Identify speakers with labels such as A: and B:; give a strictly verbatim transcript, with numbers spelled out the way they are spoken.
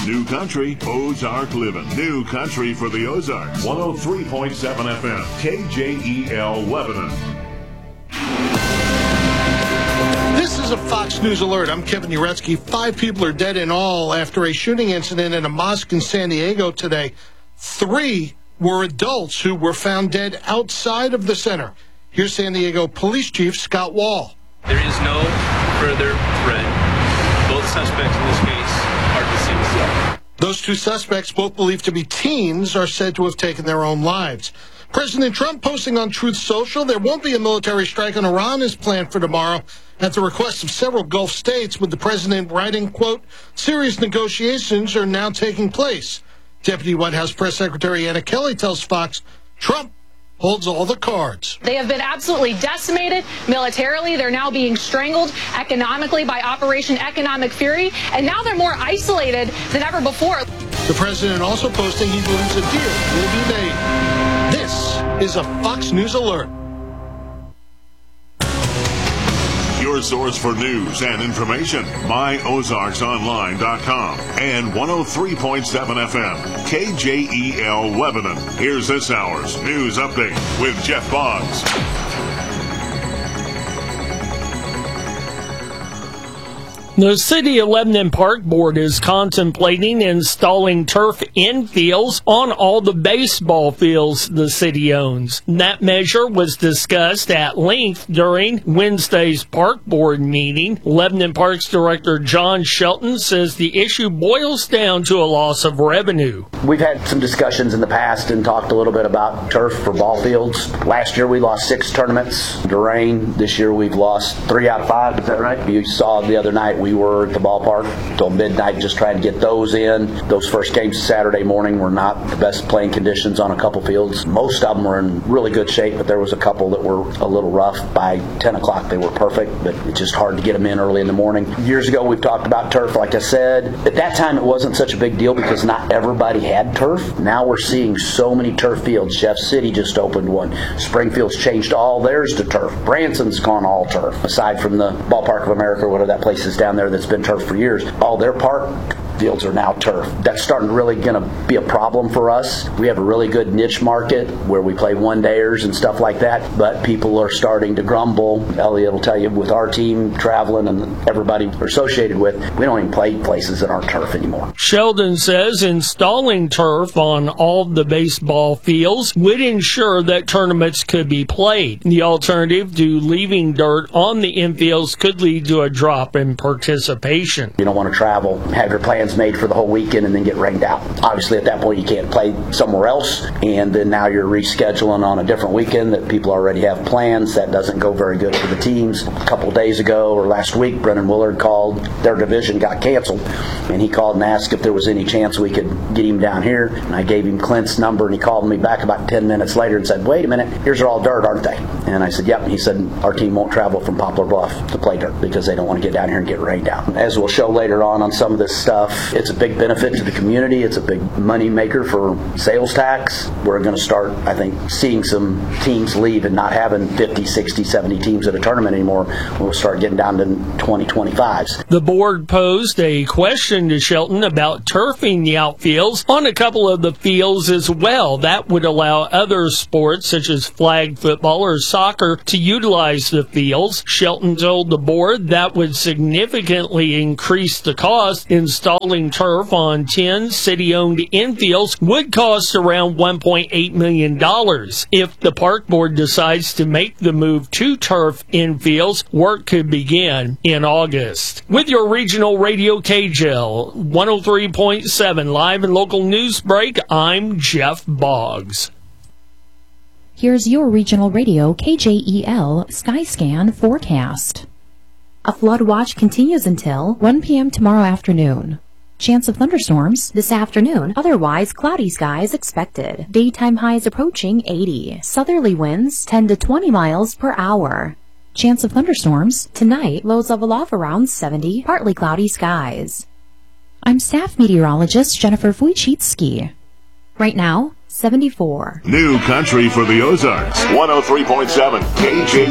A: New Country, Ozark Living. New Country for the Ozarks. one oh three point seven F M, K J E L Lebanon.
B: This is a Fox News Alert. I'm Kevin Uretsky. Five people are dead in all after a shooting incident in a mosque in San Diego today. Three were adults who were found dead outside of the center. Here's San Diego Police Chief Scott Wall.
C: There is no further threat. Both suspects in this case are deceased.
B: Those two suspects, both believed to be teens, are said to have taken their own lives. President Trump posting on Truth Social, there won't be a military strike on Iran is planned for tomorrow at the request of several Gulf states, with the president writing, quote, serious negotiations are now taking place. Deputy White House Press Secretary Anna Kelly tells Fox Trump holds all the cards.
D: They have been absolutely decimated militarily. They're now being strangled economically by Operation Economic Fury, and now they're more isolated than ever before.
B: The president also posting he believes a deal will be made. This is a Fox News Alert.
A: Your source for news and information, my ozarks online dot com and one oh three point seven F M, K J E L Lebanon. Here's this hour's news update with Jeff Boggs.
E: The City of Lebanon Park Board is contemplating installing turf infields on all the baseball fields the city owns. That measure was discussed at length during Wednesday's Park Board meeting. Lebanon Parks Director John Shelton says the issue boils down to a loss of revenue.
F: We've had some discussions in the past and talked a little bit about turf for ball fields. Last year we lost six tournaments to rain. This year we've lost three out of five. Is that right? You saw the other night we We were at the ballpark till midnight just trying to get those in. Those first games Saturday morning were not the best playing conditions on a couple fields. Most of them were in really good shape, but there was a couple that were a little rough. By ten o'clock they were perfect, but it's just hard to get them in early in the morning. Years ago we've talked about turf, like I said. At that time it wasn't such a big deal because not everybody had turf. Now we're seeing so many turf fields. Jeff City just opened one. Springfield's changed all theirs to turf. Branson's gone all turf. Aside from the Ballpark of America, whatever that place is down there that's been turf for years, all their park fields are now turf. That's starting to really going to be a problem for us. We have a really good niche market where we play one-dayers and stuff like that, but people are starting to grumble. Elliot will tell you, with our team traveling and everybody we're associated with, we don't even play places that aren't turf anymore.
E: Sheldon says installing turf on all the baseball fields would ensure that tournaments could be played. The alternative to leaving dirt on the infields could lead to a drop in participation.
F: You don't want to travel, have your plans made for the whole weekend and then get rained out. Obviously at that point you can't play somewhere else, and then now you're rescheduling on a different weekend that people already have plans. That doesn't go very good for the teams. A couple days ago or last week, Brennan Willard called. Their division got canceled, and he called and asked if there was any chance we could get him down here, and I gave him Clint's number, and he called me back about ten minutes later and said, wait a minute, yours are all dirt, aren't they? And I said, yep. And he said, our team won't travel from Poplar Bluff to play dirt because they don't want to get down here and get rained out. As we'll show later on on some of this stuff, it's a big benefit to the community. It's a big money maker for sales tax. We're going to start, I think, seeing some teams leave and not having fifty, sixty, seventy teams at a tournament anymore. We'll start getting down to twenty, twenty-fives.
E: The board posed a question to Shelton about turfing the outfields on a couple of the fields as well. That would allow other sports such as flag football or soccer to utilize the fields. Shelton told the board that would significantly increase the cost. Installing turf on ten city-owned infields would cost around one point eight million dollars. If the park board decides to make the move to turf infields, work could begin in August. With your regional radio K J L one oh three point seven live and local news break, I'm Jeff Boggs.
G: Here's your regional radio K J E L Skyscan forecast. A flood watch continues until one p.m. tomorrow afternoon. Chance of thunderstorms this afternoon. Otherwise, cloudy skies expected. Daytime highs approaching eighty. Southerly winds ten to twenty miles per hour. Chance of thunderstorms tonight. Lows level off around seventy. Partly cloudy skies. I'm staff meteorologist Jennifer Wojcicki. Right now, seventy-four.
A: New Country for the Ozarks. one oh three point seven K J